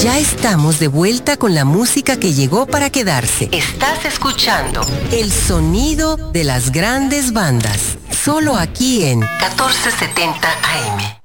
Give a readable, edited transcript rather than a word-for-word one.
Ya estamos de vuelta con la música que llegó para quedarse. Estás escuchando el sonido de las grandes bandas. Solo aquí en 1470 AM.